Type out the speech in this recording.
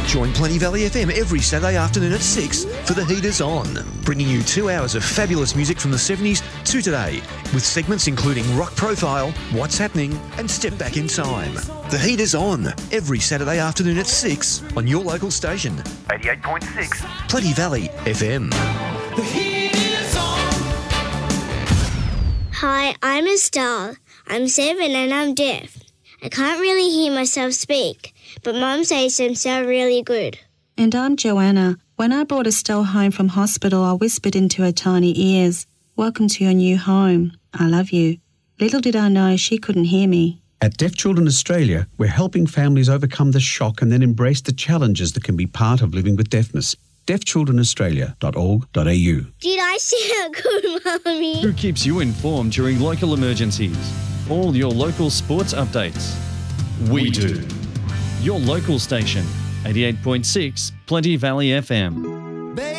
Join Plenty Valley FM every Saturday afternoon at 6 for The Heat Is On, bringing you 2 hours of fabulous music from the 70s to today, with segments including Rock Profile, What's Happening and Step Back in Time. The Heat Is On, every Saturday afternoon at 6 on your local station, 88.6 Plenty Valley FM. The Heat Is On. Hi, I'm Estelle. I'm 7 and I'm deaf. I can't really hear myself speak, but Mum says them sound really good. And I'm Joanna. When I brought Estelle home from hospital, I whispered into her tiny ears, "Welcome to your new home. I love you." Little did I know she couldn't hear me. At Deaf Children Australia, we're helping families overcome the shock and then embrace the challenges that can be part of living with deafness. deafchildrenaustralia.org.au. Did I sound good, Mummy? Who keeps you informed during local emergencies? All your local sports updates. We do. Your local station, 88.6 Plenty Valley FM.